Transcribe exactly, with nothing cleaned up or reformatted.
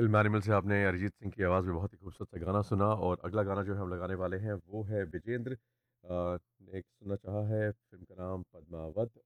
film animal से आपने अरिजीत सिंह की आवाज़ में बहुत ही खूबसूरत सा गाना सुना और अगला गाना जो है हम लगाने वाले हैं वो है विजेंद्र अ, ने एक सुनना चाहा है फ़िल्म का नाम पद्मावत